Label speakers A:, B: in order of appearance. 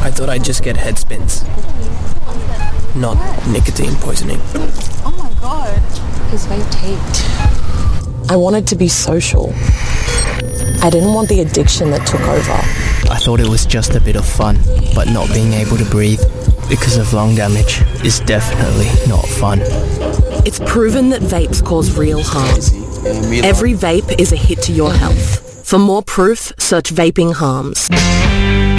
A: I thought I'd just get head spins. Not nicotine poisoning.
B: Oh my god. His vape taped.
C: I wanted to be social. I didn't want the addiction that took over.
A: I thought it was just a bit of fun, but not being able to breathe because of lung damage is definitely not fun.
C: It's proven that vapes cause real harm. Every vape is a hit to your health. For more proof, search vaping harms.